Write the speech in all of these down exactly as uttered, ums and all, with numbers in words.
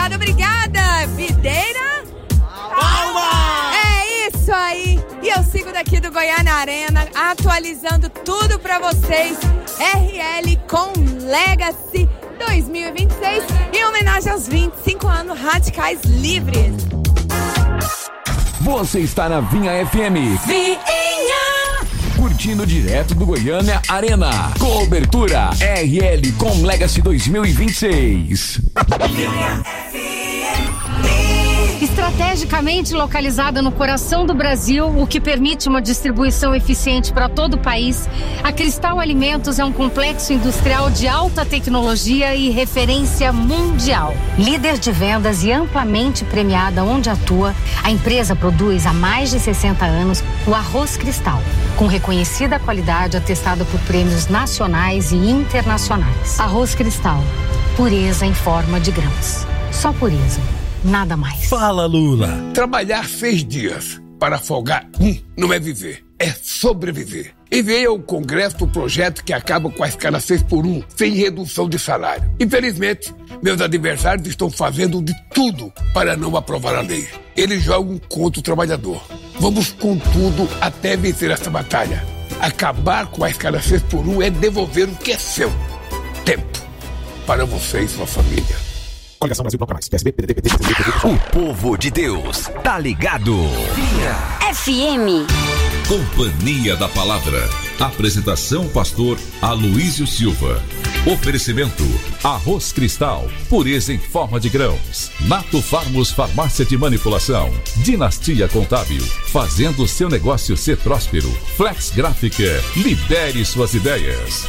obrigada, obrigada. Videira. Palma! É isso aí. E eu sigo daqui do Goiânia Arena, atualizando tudo pra vocês. R L com Legacy dois mil e vinte e seis, em homenagem aos vinte e cinco anos Radicais Livres. Você está na Vinha F M. Vinha! Curtindo direto do Goiânia Arena. Cobertura R L com Legacy dois mil e vinte e seis. Vinha F M. Estrategicamente localizada no coração do Brasil, o que permite uma distribuição eficiente para todo o país, a Cristal Alimentos é um complexo industrial de alta tecnologia e referência mundial. Líder de vendas e amplamente premiada onde atua, a empresa produz há mais de sessenta anos o arroz Cristal, com reconhecida qualidade atestada por prêmios nacionais e internacionais. Arroz Cristal, pureza em forma de grãos. Só pureza. Nada mais. Fala, Lula. Trabalhar seis dias para folgar um não é viver, é sobreviver. Enviei ao Congresso o projeto que acaba com a escala seis por um, sem redução de salário. Infelizmente, meus adversários estão fazendo de tudo para não aprovar a lei. Eles jogam contra o trabalhador. Vamos com tudo até vencer essa batalha. Acabar com a escala seis por um é devolver o que é seu. Tempo para você e sua família. Coligação Brasil Bloco Mais. P S B, P D T, P T, P D T. O povo de Deus tá ligado. F M. Companhia da Palavra. Apresentação pastor Aloísio Silva. Oferecimento Arroz Cristal, pureza em forma de grãos. Nato Farmos Farmácia de Manipulação. Dinastia Contábil, fazendo seu negócio ser próspero. Flex Gráfica, lidere suas ideias.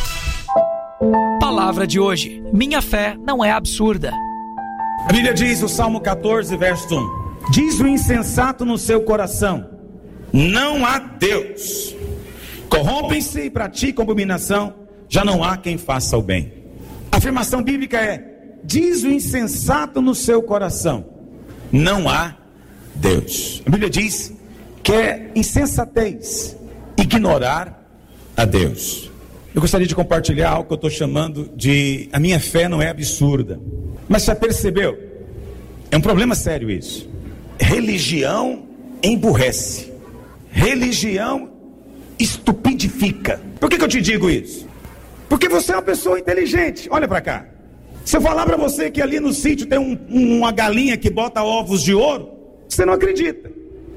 Palavra de hoje: minha fé não é absurda. A Bíblia diz, o Salmo catorze, verso um: diz o insensato no seu coração, não há Deus. Corrompem-se e praticam abominação, já não há quem faça o bem. A afirmação bíblica é: diz o insensato no seu coração, não há Deus. A Bíblia diz que é insensatez ignorar a Deus. Eu gostaria de compartilhar algo que eu estou chamando de a minha fé não é absurda. Mas já percebeu? É um problema sério isso. Religião emburrece. Religião estupidifica. Por que que eu te digo isso? Porque você é uma pessoa inteligente. Olha para cá. Se eu falar para você que ali no sítio tem um, um, uma galinha que bota ovos de ouro, você não acredita.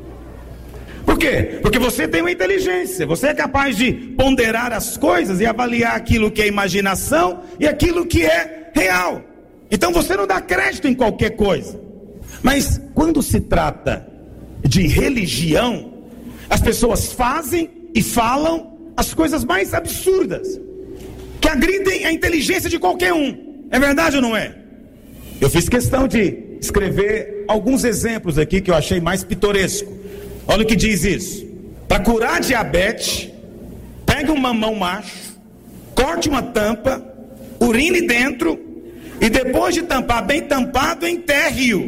Por quê? Porque você tem uma inteligência, você é capaz de ponderar as coisas e avaliar aquilo que é imaginação e aquilo que é real. Então você não dá crédito em qualquer coisa. Mas quando se trata de religião, as pessoas fazem e falam as coisas mais absurdas, que agridem a inteligência de qualquer um. É verdade ou não é? Eu fiz questão de escrever alguns exemplos aqui que eu achei mais pitoresco. Olha o que diz isso: para curar diabetes, pega um mamão macho, corte uma tampa, urine dentro e depois de tampar bem tampado, enterre-o.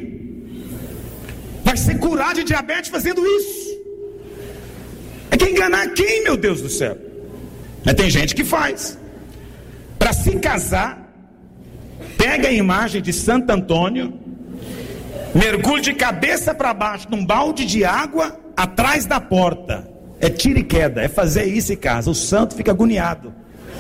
Vai ser curar de diabetes fazendo isso. É que enganar quem, meu Deus do céu? Mas tem gente que faz. Para se casar, pega a imagem de Santo Antônio, mergulhe de cabeça para baixo num balde de água atrás da porta. É tiro e queda, é fazer isso em casa. O santo fica agoniado.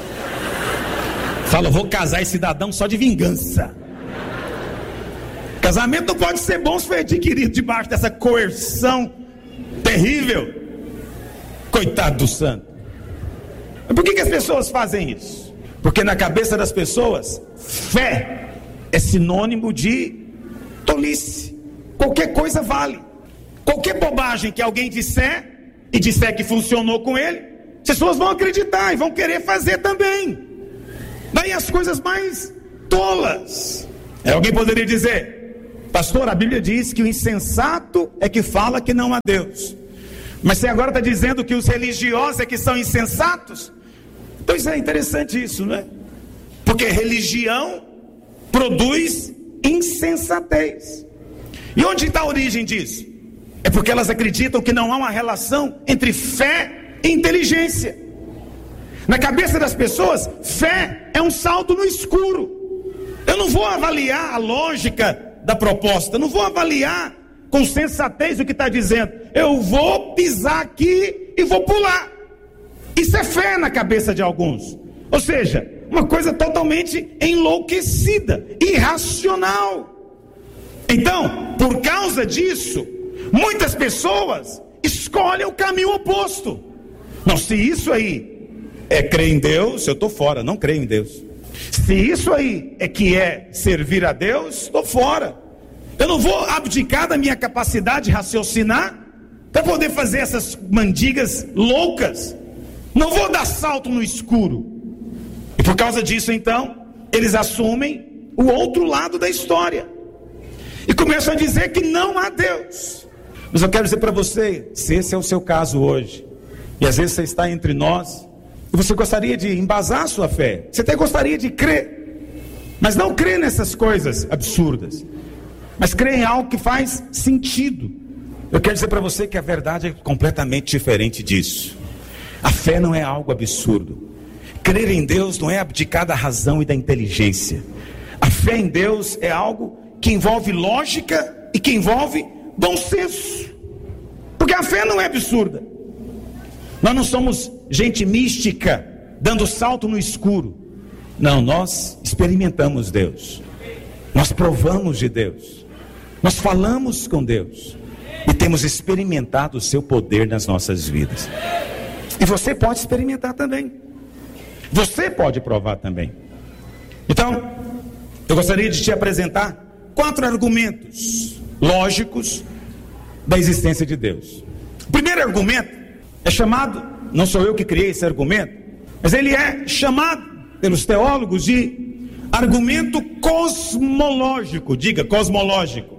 Fala, vou casar esse cidadão só de vingança. Casamento não pode ser bom se foi adquirido debaixo dessa coerção terrível. Coitado do santo. Mas por que que as pessoas fazem isso? Porque na cabeça das pessoas, fé é sinônimo de tolice. Qualquer coisa vale. Qualquer bobagem que alguém disser e disser que funcionou com ele, as pessoas vão acreditar e vão querer fazer também. Daí as coisas mais tolas. É, alguém poderia dizer: pastor, a Bíblia diz que o insensato é que fala que não há Deus. Mas você agora está dizendo que os religiosos é que são insensatos? Então isso é interessante isso, não é? Porque religião produz insensatez. E onde está a origem disso? É porque elas acreditam que não há uma relação entre fé e inteligência. Na cabeça das pessoas, fé é um salto no escuro. Eu não vou avaliar a lógica da proposta, não vou avaliar com sensatez o que está dizendo. Eu vou pisar aqui e vou pular. Isso é fé na cabeça de alguns. Ou seja, uma coisa totalmente enlouquecida, irracional. Então, por causa disso, muitas pessoas escolhem o caminho oposto. Não, se isso aí é crer em Deus, eu estou fora, não creio em Deus. Se isso aí é que é servir a Deus, estou fora. Eu não vou abdicar da minha capacidade de raciocinar para poder fazer essas mandigas loucas. Não vou dar salto no escuro. E por causa disso, então, eles assumem o outro lado da história e começam a dizer que não há Deus. Mas eu quero dizer para você, se esse é o seu caso hoje, e às vezes você está entre nós, e você gostaria de embasar a sua fé, você até gostaria de crer, mas não crer nessas coisas absurdas, mas crer em algo que faz sentido. Eu quero dizer para você que a verdade é completamente diferente disso. A fé não é algo absurdo. Crer em Deus não é abdicar da razão e da inteligência. A fé em Deus é algo que envolve lógica e que envolve bom senso. Porque a fé não é absurda. Nós não somos gente mística, dando salto no escuro. Não, nós experimentamos Deus. Nós provamos de Deus. Nós falamos com Deus. E temos experimentado o seu poder nas nossas vidas. E você pode experimentar também. Você pode provar também. Então, eu gostaria de te apresentar quatro argumentos lógicos da existência de Deus. O primeiro argumento é chamado, não sou eu que criei esse argumento, mas ele é chamado pelos teólogos de argumento cosmológico. Diga, cosmológico.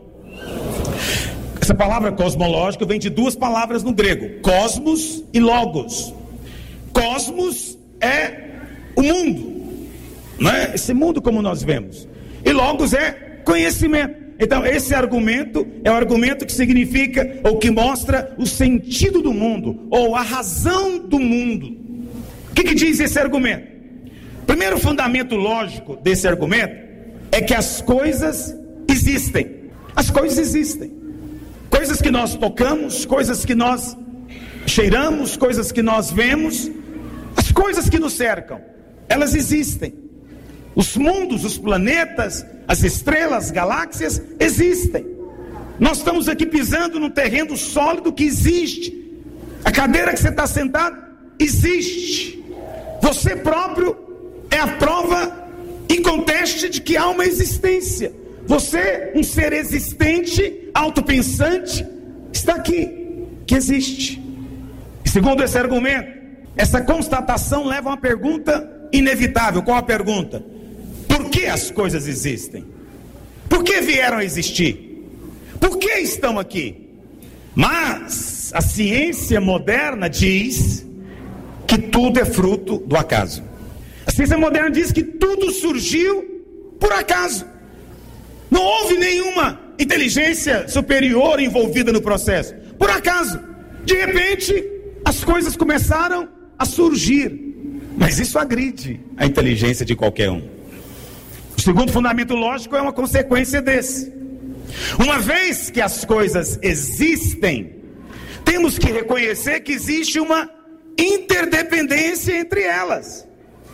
Essa palavra cosmológico vem de duas palavras no grego, cosmos e logos. Cosmos é o mundo, não é? Esse mundo como nós vemos. E logos é conhecimento. Então esse argumento é o argumento que significa, ou que mostra o sentido do mundo, ou a razão do mundo. O que, que diz esse argumento? Primeiro fundamento lógico desse argumento é que as coisas existem. As coisas existem. Coisas que nós tocamos, coisas que nós cheiramos, coisas que nós vemos, as coisas que nos cercam, elas existem. Os mundos, os planetas, as estrelas, galáxias existem. Nós estamos aqui pisando num terreno sólido que existe. A cadeira que você está sentado existe. Você próprio é a prova inconteste de que há uma existência. Você, um ser existente, autopensante, está aqui, que existe. E segundo esse argumento, essa constatação leva a uma pergunta inevitável. Qual a pergunta? Por que as coisas existem? Por que vieram a existir? Por que estão aqui? Mas a ciência moderna diz que tudo é fruto do acaso. A ciência moderna diz que tudo surgiu por acaso. Não houve nenhuma inteligência superior envolvida no processo. Por acaso, de repente, as coisas começaram a surgir. Mas isso agride a inteligência de qualquer um. O segundo fundamento lógico é uma consequência desse. Uma vez que as coisas existem, temos que reconhecer que existe uma interdependência entre elas.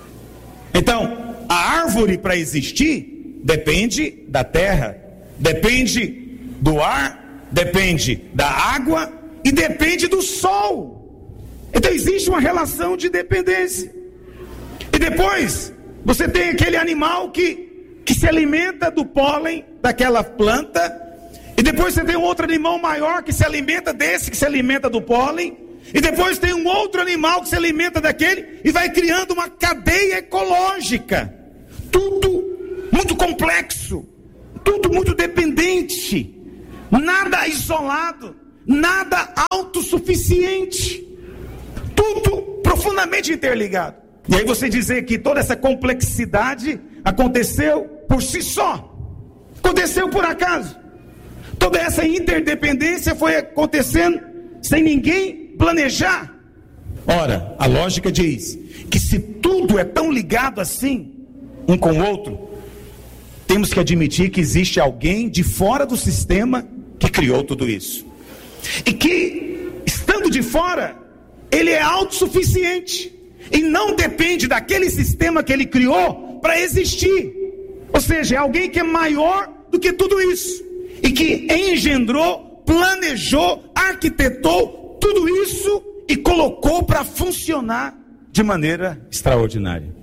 Então, a árvore para existir depende da terra, depende do ar, depende da água e depende do sol. Então existe uma relação de dependência. E depois você tem aquele animal que, que se alimenta do pólen daquela planta, e depois você tem um outro animal maior que se alimenta desse, que se alimenta do pólen, e depois tem um outro animal que se alimenta daquele, e vai criando uma cadeia ecológica. Tudo muito complexo, tudo muito dependente, nada isolado, nada autossuficiente, tudo profundamente interligado. E aí você dizer que toda essa complexidade aconteceu por si só, aconteceu por acaso, toda essa interdependência foi acontecendo sem ninguém planejar. Ora, a lógica diz que se tudo é tão ligado assim, um com o outro, temos que admitir que existe alguém de fora do sistema que criou tudo isso. E que, estando de fora, ele é autossuficiente. E não depende daquele sistema que ele criou para existir. Ou seja, é alguém que é maior do que tudo isso. E que engendrou, planejou, arquitetou tudo isso e colocou para funcionar de maneira extraordinária.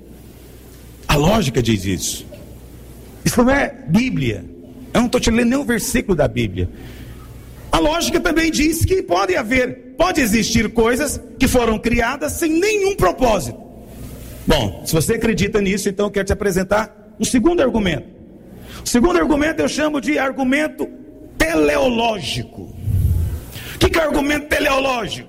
A lógica diz isso. Isso não é Bíblia. Eu não estou te lendo nenhum versículo da Bíblia. A lógica também diz que pode haver, pode existir coisas que foram criadas sem nenhum propósito. Bom, se você acredita nisso, então eu quero te apresentar um segundo argumento. O segundo argumento eu chamo de argumento teleológico. O que é o argumento teleológico?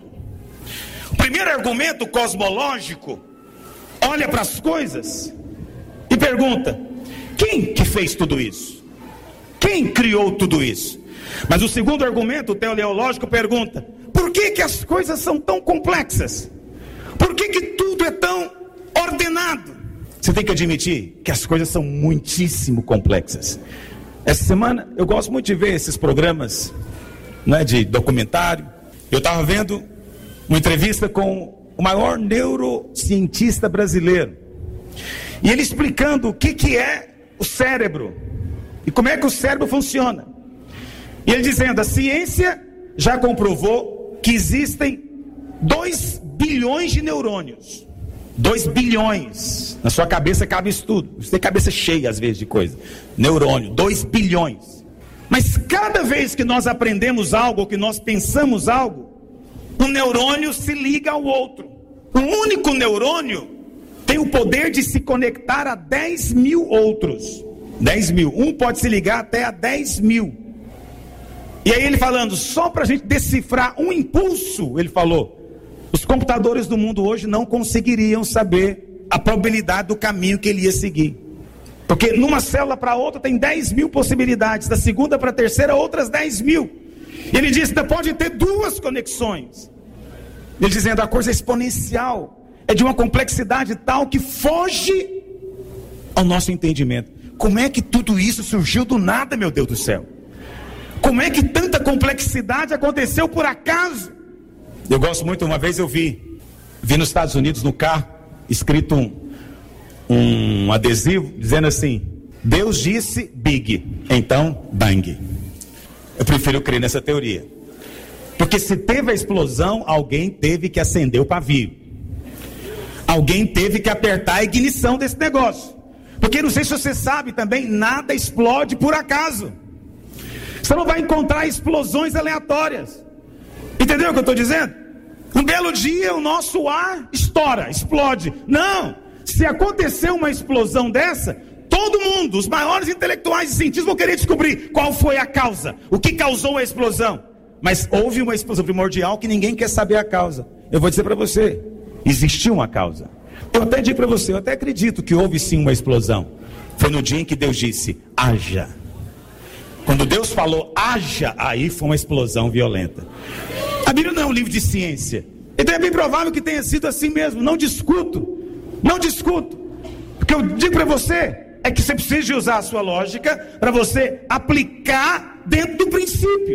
O primeiro argumento cosmológico olha para as coisas e pergunta: quem que fez tudo isso? Quem criou tudo isso? Mas o segundo argumento teleológico pergunta: por que que as coisas são tão complexas? Por que que tudo é tão ordenado? Você tem que admitir que as coisas são muitíssimo complexas. Essa semana eu gosto muito de ver esses programas, né, de documentário. Eu estava vendo uma entrevista com o maior neurocientista brasileiro, e ele explicando o que que é o cérebro e como é que o cérebro funciona. E ele dizendo: a ciência já comprovou que existem dois bilhões de neurônios. dois bilhões. Na sua cabeça cabe isso tudo. Você tem cabeça cheia às vezes de coisa. Neurônio, dois bilhões. Mas cada vez que nós aprendemos algo, que nós pensamos algo, um neurônio se liga ao outro. Um único neurônio tem o poder de se conectar a dez mil outros. dez mil. Um pode se ligar até a dez mil. E aí ele falando, só para a gente decifrar um impulso, ele falou, os computadores do mundo hoje não conseguiriam saber a probabilidade do caminho que ele ia seguir. Porque numa célula para outra tem dez mil possibilidades, da segunda para a terceira outras dez mil. E ele disse, pode ter duas conexões. Ele dizendo, a coisa é exponencial, é de uma complexidade tal que foge ao nosso entendimento. Como é que tudo isso surgiu do nada, meu Deus do céu? Como é que tanta complexidade aconteceu por acaso? Eu gosto muito, uma vez eu vi, vi nos Estados Unidos no carro, escrito um, um adesivo, dizendo assim, Deus disse Big, então Bang. Eu prefiro crer nessa teoria. Porque se teve a explosão, alguém teve que acender o pavio. Alguém teve que apertar a ignição desse negócio. Porque não sei se você sabe também, nada explode por acaso. Você não vai encontrar explosões aleatórias. Entendeu o que eu estou dizendo? Um belo dia o nosso ar estoura, explode. Não, se acontecer uma explosão dessa, todo mundo, os maiores intelectuais e cientistas vão querer descobrir qual foi a causa, o que causou a explosão. Mas houve uma explosão primordial que ninguém quer saber a causa. Eu vou dizer para você, existiu uma causa. Eu até digo para você, eu até acredito que houve sim uma explosão. Foi no dia em que Deus disse, haja. Quando Deus falou, haja, aí foi uma explosão violenta. A Bíblia não é um livro de ciência. Então é bem provável que tenha sido assim mesmo. Não discuto, não discuto. O que eu digo para você é que você precisa de usar a sua lógica para você aplicar dentro do princípio.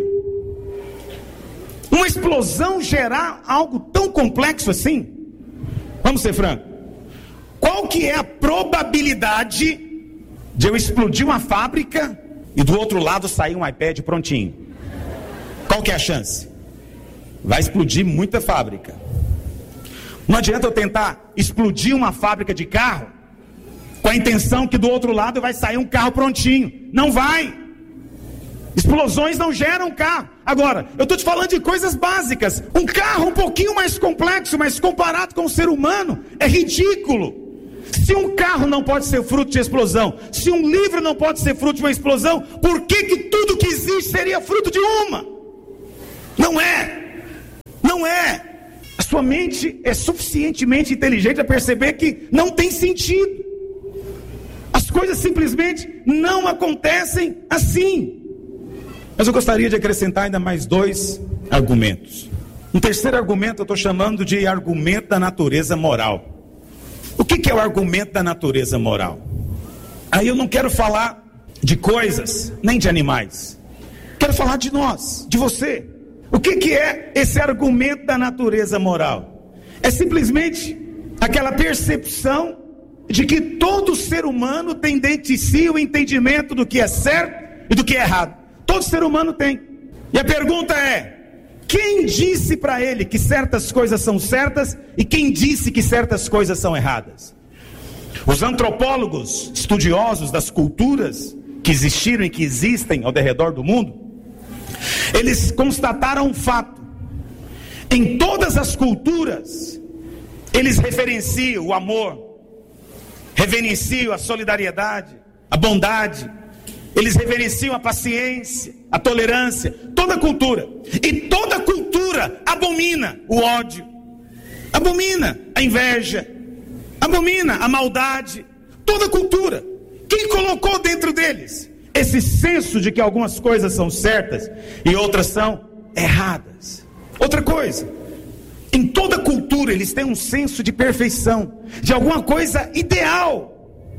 Uma explosão gerar algo tão complexo assim? Vamos ser francos. Qual que é a probabilidade de eu explodir uma fábrica e do outro lado sair um iPad prontinho? Qual que é a chance? Vai explodir muita fábrica. Não adianta eu tentar explodir uma fábrica de carro com a intenção que do outro lado vai sair um carro prontinho. Não vai. Explosões não geram carro. Agora, eu estou te falando de coisas básicas. Um carro um pouquinho mais complexo, mas comparado com o ser humano, é ridículo. Se um carro não pode ser fruto de explosão, se um livro não pode ser fruto de uma explosão, por que que tudo que existe seria fruto de uma? Não é. Não é. A sua mente é suficientemente inteligente para perceber que não tem sentido. As coisas simplesmente não acontecem assim. Mas eu gostaria de acrescentar ainda mais dois argumentos. Um terceiro argumento eu estou chamando de argumento da natureza moral. O que que é o argumento da natureza moral? Aí eu não quero falar de coisas, nem de animais. Quero falar de nós, de você. O que, que é esse argumento da natureza moral? É simplesmente aquela percepção de que todo ser humano tem dentro de si o entendimento do que é certo e do que é errado. Todo ser humano tem. E a pergunta é: quem disse para ele que certas coisas são certas e quem disse que certas coisas são erradas? Os antropólogos, estudiosos das culturas que existiram e que existem ao redor do mundo, eles constataram um fato: em todas as culturas, eles referenciam o amor, reverenciam a solidariedade, a bondade, eles reverenciam a paciência, a tolerância, toda cultura. E toda cultura abomina o ódio, abomina a inveja, abomina a maldade. Toda cultura. Quem colocou dentro deles esse senso de que algumas coisas são certas e outras são erradas? Outra coisa, em toda cultura eles têm um senso de perfeição, de alguma coisa ideal.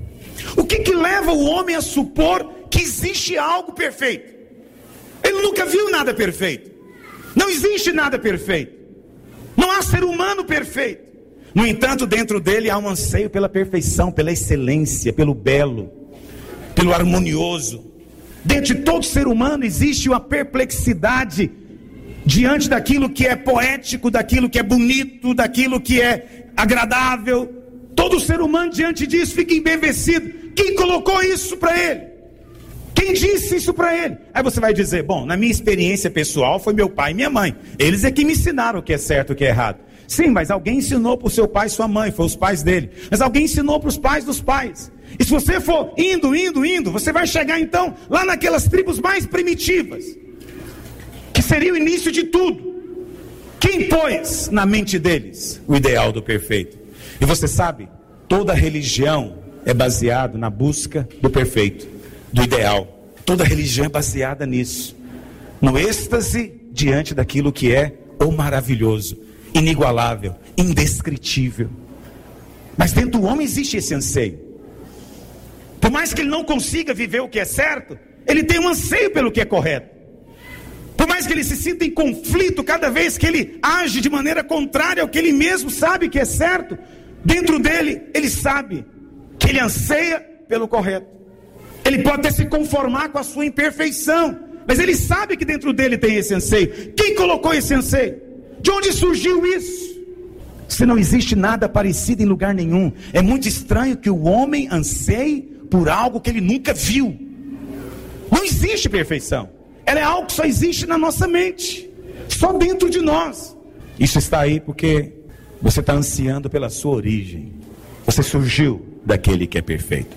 O que que leva o homem a supor que existe algo perfeito? Ele nunca viu nada perfeito. Não existe nada perfeito. Não há ser humano perfeito. No entanto, dentro dele há um anseio pela perfeição, pela excelência, pelo belo, pelo harmonioso. Dentro de todo ser humano existe uma perplexidade diante daquilo que é poético, daquilo que é bonito, daquilo que é agradável. Todo ser humano diante disso fica embevecido. Quem colocou isso para ele? Quem disse isso para ele? Aí você vai dizer: bom, na minha experiência pessoal foi meu pai e minha mãe. Eles é que me ensinaram o que é certo e o que é errado. Sim, mas alguém ensinou para o seu pai e sua mãe, foi os pais dele. Mas alguém ensinou para os pais dos pais. E se você for indo, indo, indo, você vai chegar então lá naquelas tribos mais primitivas, que seria o início de tudo. Quem pôs na mente deles o ideal do perfeito? E você sabe, toda religião é baseada na busca do perfeito, do ideal. Toda religião é baseada nisso, no êxtase diante daquilo que é o maravilhoso, inigualável, indescritível. Mas dentro do homem existe esse anseio. Por mais que ele não consiga viver o que é certo, ele tem um anseio pelo que é correto. Por mais que ele se sinta em conflito cada vez que ele age de maneira contrária ao que ele mesmo sabe que é certo, dentro dele ele sabe que ele anseia pelo correto. Ele pode até se conformar com a sua imperfeição, mas ele sabe que dentro dele tem esse anseio. Quem colocou esse anseio? De onde surgiu isso? Se não existe nada parecido em lugar nenhum, é muito estranho que o homem anseie por algo que ele nunca viu. Não existe perfeição. Ela é algo que só existe na nossa mente, só dentro de nós. Isso está aí porque você está ansiando pela sua origem. Você surgiu daquele que é perfeito.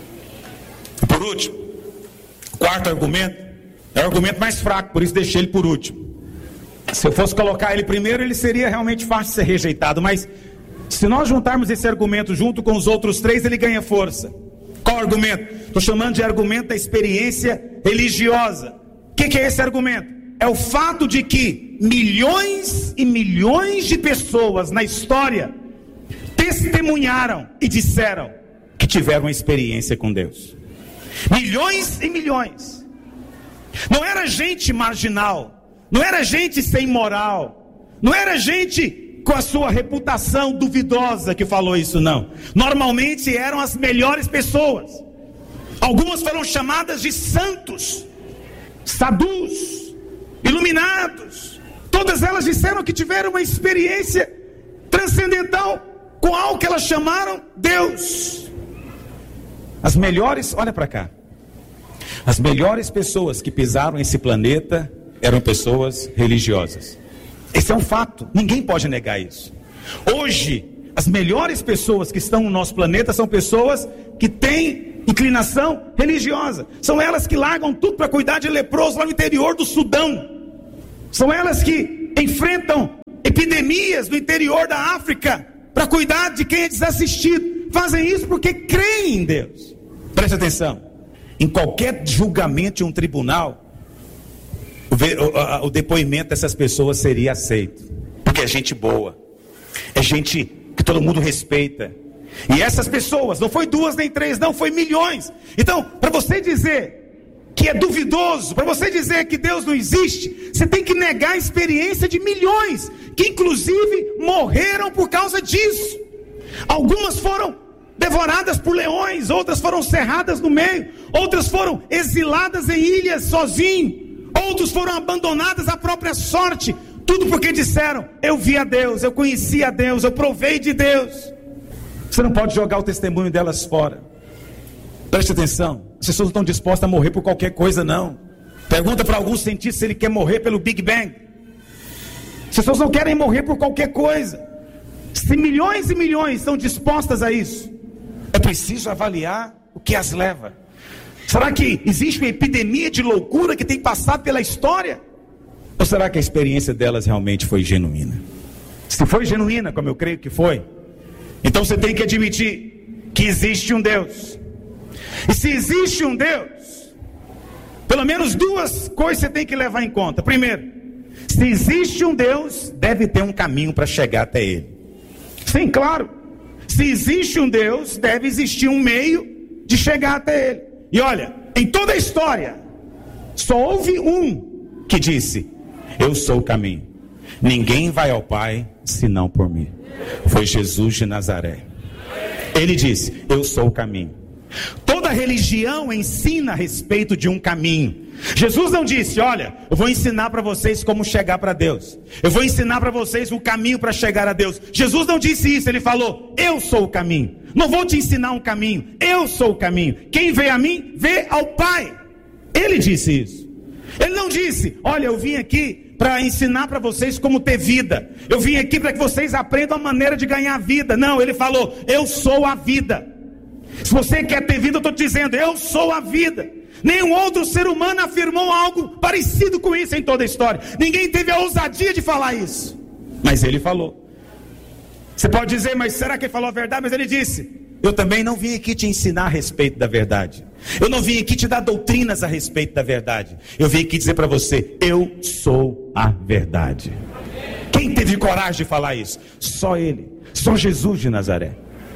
E por último, o quarto argumento é o argumento mais fraco, por isso deixei ele por último. Se eu fosse colocar ele primeiro, ele seria realmente fácil de ser rejeitado, mas se nós juntarmos esse argumento junto com os outros três, ele ganha força. Qual argumento? Estou chamando de argumento da experiência religiosa. O que, que é esse argumento? É o fato de que milhões e milhões de pessoas na história testemunharam e disseram que tiveram uma experiência com Deus. Milhões e milhões. Não era gente marginal, não era gente sem moral, não era gente com a sua reputação duvidosa que falou isso, não. Normalmente eram as melhores pessoas. Algumas foram chamadas de santos, sadus, iluminados. Todas elas disseram que tiveram uma experiência transcendental com algo que elas chamaram Deus. As melhores, olha para cá, as melhores pessoas que pisaram esse planeta eram pessoas religiosas. Esse é um fato, ninguém pode negar isso. Hoje, as melhores pessoas que estão no nosso planeta são pessoas que têm inclinação religiosa. São elas que largam tudo para cuidar de leprosos lá no interior do Sudão. São elas que enfrentam epidemias no interior da África para cuidar de quem é desassistido. Fazem isso porque creem em Deus. Preste atenção. Em qualquer julgamento de um tribunal, o, o, o depoimento dessas pessoas seria aceito. Porque é gente boa. É gente que todo mundo respeita. E essas pessoas, não foi duas nem três, não, foi milhões. Então, para você dizer que é duvidoso, para você dizer que Deus não existe, você tem que negar a experiência de milhões, que inclusive morreram por causa disso. Algumas foram devoradas por leões, outras foram cerradas no meio, outras foram exiladas em ilhas sozinho, outros foram abandonadas à própria sorte, tudo porque disseram: eu vi a Deus, eu conheci a Deus, eu provei de Deus. Você não pode jogar o testemunho delas fora. Preste atenção, as pessoas não estão dispostas a morrer por qualquer coisa, não. Pergunta para algum cientista se ele quer morrer pelo Big Bang. As pessoas não querem morrer por qualquer coisa. Se milhões e milhões estão dispostas a isso, é preciso avaliar o que as leva. Será que existe uma epidemia de loucura que tem passado pela história? Ou será que a experiência delas realmente foi genuína? Se foi genuína, como eu creio que foi, então você tem que admitir que existe um Deus. E se existe um Deus, pelo menos duas coisas você tem que levar em conta. Primeiro, se existe um Deus, deve ter um caminho para chegar até Ele. Sim, claro. Se existe um Deus, deve existir um meio de chegar até Ele. E olha, em toda a história, só houve um que disse: eu sou o caminho. Ninguém vai ao Pai senão por mim. Foi Jesus de Nazaré. Ele disse: eu sou o caminho. Toda religião ensina a respeito de um caminho. Jesus não disse: olha, eu vou ensinar para vocês como chegar para Deus, eu vou ensinar para vocês o caminho para chegar a Deus. Jesus não disse isso, ele falou: eu sou o caminho. Não vou te ensinar um caminho, eu sou o caminho. Quem vê a mim, vê ao Pai. Ele disse isso. Ele não disse: olha, eu vim aqui para ensinar para vocês como ter vida, eu vim aqui para que vocês aprendam a maneira de ganhar vida. Não, ele falou: eu sou a vida. Se você quer ter vida, eu estou te dizendo: eu sou a vida. Nenhum outro ser humano afirmou algo parecido com isso em toda a história. Ninguém teve a ousadia de falar isso, mas ele falou. Você pode dizer: mas será que ele falou a verdade? Mas ele disse: eu também não vim aqui te ensinar a respeito da verdade, eu não vim aqui te dar doutrinas a respeito da verdade, eu vim aqui dizer para você: eu sou a verdade. Quem teve coragem de falar isso? Só ele, só Jesus de Nazaré.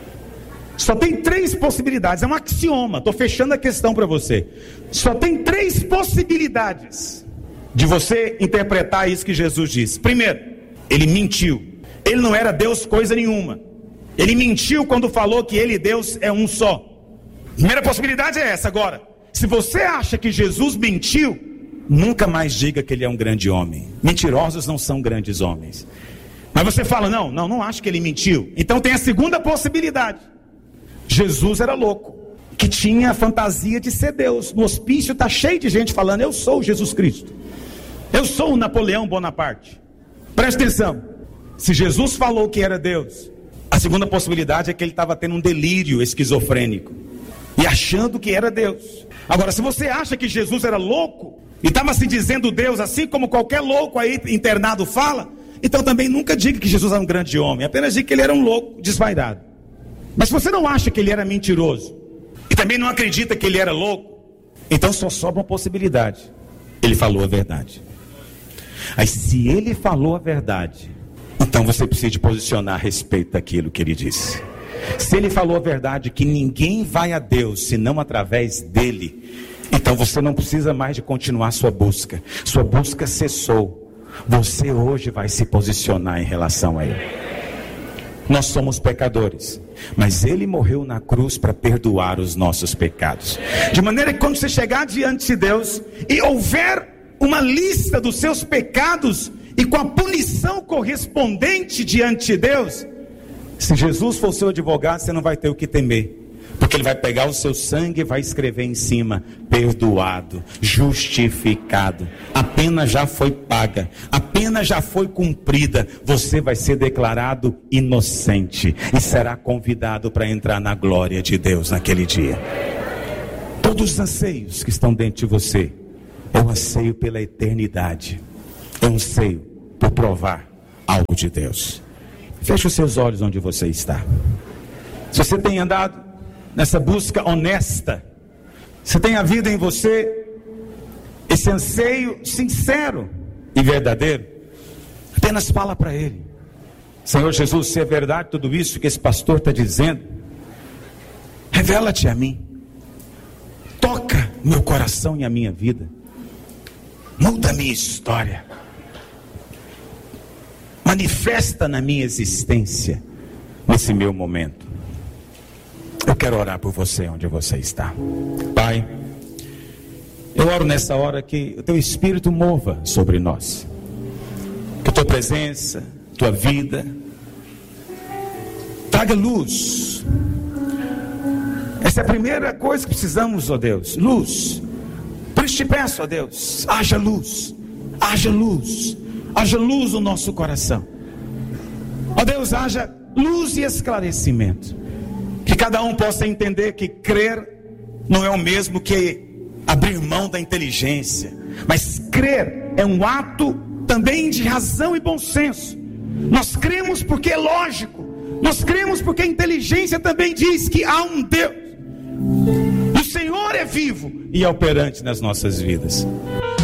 Só tem três possibilidades, é um axioma, estou fechando a questão para você. Só tem três possibilidades de você interpretar isso que Jesus disse. Primeiro, ele mentiu. Ele não era Deus coisa nenhuma. Ele mentiu quando falou que ele e Deus é um só. Primeira possibilidade é essa. Agora, se você acha que Jesus mentiu, nunca mais diga que ele é um grande homem. Mentirosos não são grandes homens. Mas você fala: não, não, não acho que ele mentiu. Então tem a segunda possibilidade. Jesus era louco, que tinha a fantasia de ser Deus. No hospício está cheio de gente falando: eu sou Jesus Cristo, eu sou o Napoleão Bonaparte. Presta atenção, se Jesus falou que era Deus, a segunda possibilidade é que ele estava tendo um delírio esquizofrênico e achando que era Deus. Agora, se você acha que Jesus era louco e estava se dizendo Deus, assim como qualquer louco aí internado fala, então também nunca diga que Jesus era um grande homem, apenas diga que ele era um louco desvairado. Mas se você não acha que ele era mentiroso e também não acredita que ele era louco, então só sobra uma possibilidade: ele falou a verdade. Aí, se ele falou a verdade, então você precisa de posicionar a respeito daquilo que ele disse. Se ele falou a verdade, que ninguém vai a Deus senão através dele, então você não precisa mais de continuar sua busca. Sua busca cessou. Você hoje vai se posicionar em relação a ele. Nós somos pecadores, mas ele morreu na cruz para perdoar os nossos pecados. De maneira que quando você chegar diante de Deus e houver uma lista dos seus pecados e com a punição correspondente diante de Deus, se Jesus for seu advogado, você não vai ter o que temer, porque ele vai pegar o seu sangue e vai escrever em cima: perdoado, justificado, a pena já foi paga, a pena já foi cumprida, você vai ser declarado inocente e será convidado para entrar na glória de Deus naquele dia. Todos os anseios que estão dentro de você é um anseio pela eternidade, é um anseio por provar algo de Deus. Feche os seus olhos onde você está. Se você tem andado nessa busca honesta, se tem havido em você esse anseio sincero e verdadeiro, apenas fala para ele: Senhor Jesus, se é verdade tudo isso que esse pastor está dizendo, Revela-te a mim. Toca meu coração e a minha vida. Muda a minha história. Manifesta na minha existência, nesse meu momento. Eu quero orar por você onde você está. Pai, eu oro nessa hora que o teu Espírito mova sobre nós. Que a tua presença, tua vida, traga luz. Essa é a primeira coisa que precisamos, ó Deus, luz. Por isso te peço, ó Deus, haja luz, haja luz, haja luz no nosso coração. Ó Deus, haja luz e esclarecimento. Que cada um possa entender que crer não é o mesmo que abrir mão da inteligência, mas crer é um ato também de razão e bom senso. Nós cremos porque é lógico, nós cremos porque a inteligência também diz que há um Deus. O Senhor é vivo e é operante nas nossas vidas.